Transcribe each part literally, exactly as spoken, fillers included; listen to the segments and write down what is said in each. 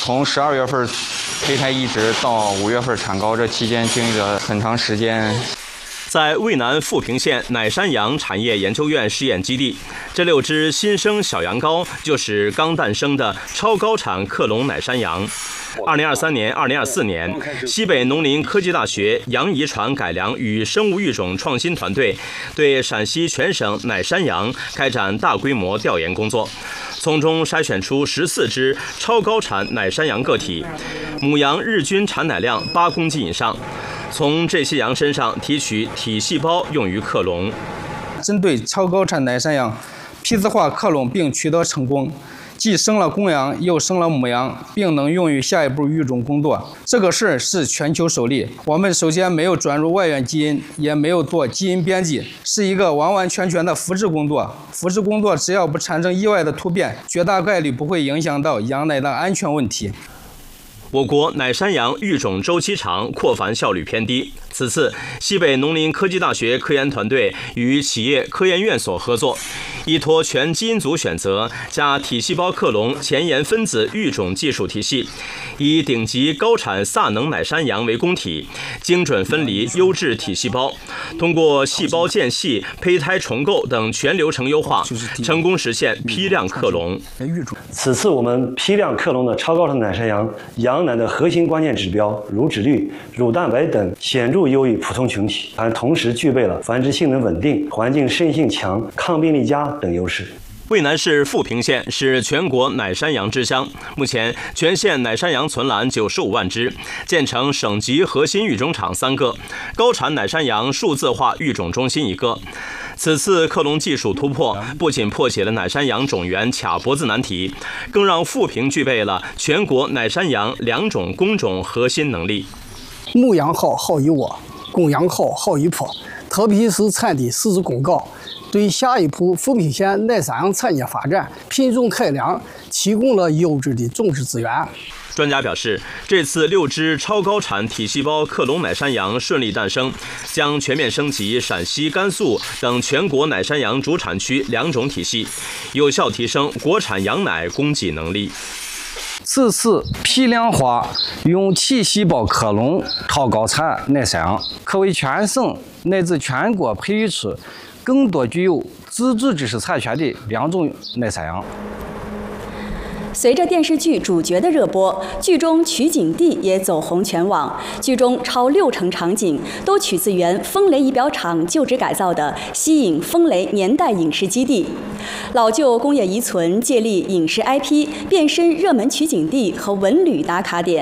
从十二月份胚胎移植到五月份产膏，这期间经历了很长时间。 在渭南富平县奶山羊产业研究院试验基地，这六只新生小羊羔就是刚诞生的超高产克隆奶山羊。二零二三年、二零二四年，西北农林科技大学羊遗传改良与生物育种创新团队对陕西全省奶山羊开展大规模调研工作，从中筛选出十四只超高产奶山羊个体，母羊日均产奶量八公斤以上。从这些羊身上提取体细胞用于克隆。 针对超高产奶山羊批次化克隆并取得成功，既生了公羊又生了母羊，并能用于下一步育种工作。这个事是全球首例。我们首先没有转入外源基因，也没有做基因编辑，是一个完完全全的复制工作。复制工作只要不产生意外的突变，绝大概率不会影响到羊奶的安全问题。 我国奶山羊育种周期长，扩繁效率偏低。此次，西北农林科技大学科研团队与企业科研院所合作，依托全基因组选择加体细胞克隆前沿分子育种技术体系，以顶级高产萨能奶山羊为供体，精准分离优质体细胞，通过细胞间隙、胚胎重构等全流程优化，成功实现批量克隆。 此次我们批量克隆的超高产奶山羊，羊奶的核心关键指标乳脂率、乳蛋白等显著优于普通群体，还同时具备了繁殖性能稳定、环境适应性强、抗病力佳等优势。 渭南市富平县是全国奶山羊之乡，目前全县奶山羊存栏九十五万只，建成省级核心育种场三个，高产奶山羊数字化育种中心一个。此次克隆技术突破，不仅破解了奶山羊种源卡脖子难题，更让富平具备了全国奶山羊两种工种核心能力。 牧羊好好一窝，公羊好好一坡，特别是产地实质公告，对下一步富平县奶山羊产业发展、品种开粮提供了优质的种植资源。 专家表示，这次六只超高产体细胞克隆奶山羊顺利诞生，将全面升级陕西、甘肃等全国奶山羊主产区两种体系，有效提升国产羊奶供给能力。 此次批量化用体细胞克隆超高产奶山羊，可为全省乃至全国培育出更多具有自主知识产权的两种奶山羊。 随着电视剧《主角》的热播，剧中取景地也走红全网。剧中超六成场景都取自原风雷仪表厂旧址改造的西影风雷年代影视基地。老旧工业遗存借力影视 I P， 变身热门取景地和文旅打卡点。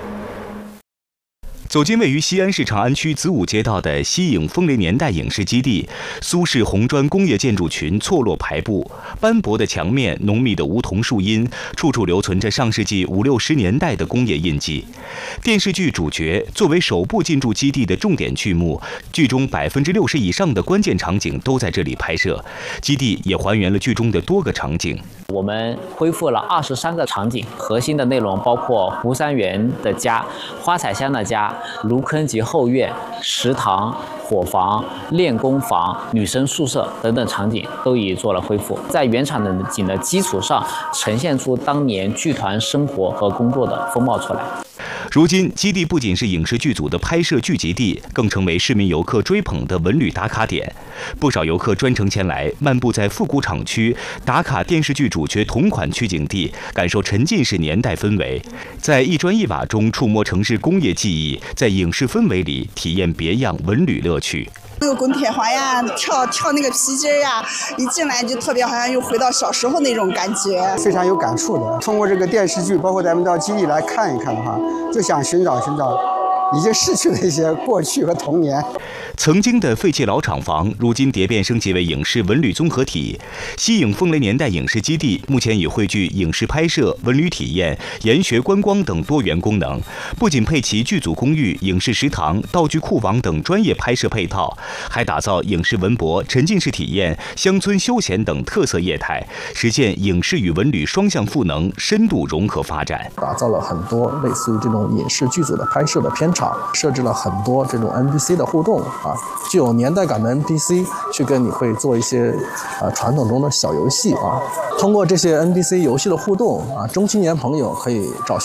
走进位于西安市长安区子午街道的西影风雷年代影视基地，苏式红砖工业建筑群错落排布，斑驳的墙面、浓密的梧桐树荫，处处留存着上世纪五六十年代的工业印记。电视剧《主角》作为首部进驻基地的重点剧目，剧中百分之六十以上的关键场景都在这里拍摄，基地也还原了剧中的多个场景。 我们恢复了二十三个场景，核心的内容包括湖山园的家、花彩乡的家、芦坑及后院、食堂、伙房、练功房、女生宿舍等等场景都已做了恢复，在原场景的基础上，呈现出当年剧团生活和工作的风貌出来。 如今，基地不仅是影视剧组的拍摄聚集地，更成为市民游客追捧的文旅打卡点。不少游客专程前来，漫步在复古厂区，打卡电视剧主角同款取景地，感受沉浸式年代氛围，在一砖一瓦中触摸城市工业记忆，在影视氛围里体验别样文旅乐趣。 那个滚铁环呀，跳跳那个皮筋呀，一进来就特别好像又回到小时候那种感觉， 非常有感触的。通过这个电视剧，包括咱们到基地来看一看的话，就想寻找寻找已经逝去的一些过去和童年。 曾经的废弃老厂房，如今蝶变升级为影视文旅综合体。西影风雷年代影视基地目前已汇聚影视拍摄、文旅体验、研学观光等多元功能，不仅配齐剧组公寓、影视食堂、道具库网等专业拍摄配套，还打造影视文博、沉浸式体验、乡村休闲等特色业态，实现影视与文旅双向赋能、深度融合发展。 打造了很多类似于这种影视剧组的拍摄的片场，设置了很多这种 N P C 的互动。啊，具有年代感的 N P C 去跟你会做一些啊传统中的小游戏啊，通过这些 N P C 游戏的互动啊，中青年朋友可以找